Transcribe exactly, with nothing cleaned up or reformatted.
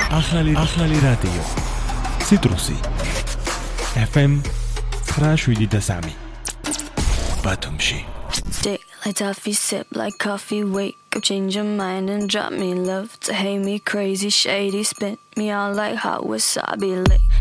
ახალი ახალი რადიო ციტრუსი ეფ ემ ცხრა შვიდი და სამი ბათუმში Stick like toffee, sip like coffee, wake up, change your mind and drop me love to hate me crazy, shady, spin me all like hot wasabi, lick